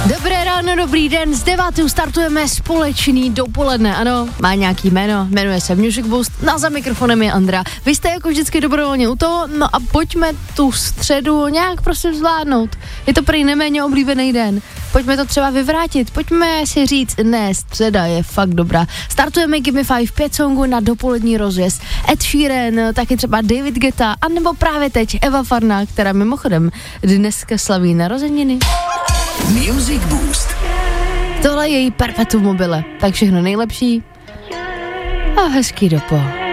Dobré ráno, dobrý den, z 9. startujeme společný dopoledne, ano, má nějaký jméno, jmenuje se Music Boost, no za mikrofonem je Andra. Vy jste jako vždycky dobrovolně u toho, no a pojďme tu středu nějak prostě zvládnout. Je to prý neméně oblíbený den, pojďme to třeba vyvrátit, pojďme si říct, ne, středa je fakt dobrá. Startujeme Give Me 5 songů na dopolední rozjezd. Ed Sheeran, taky třeba David Guetta, anebo právě teď Eva Farná, která mimochodem dneska slaví narozeniny. Music Boost. Tohle je její perpetuum mobile, tak všechno nejlepší a hezký dopo.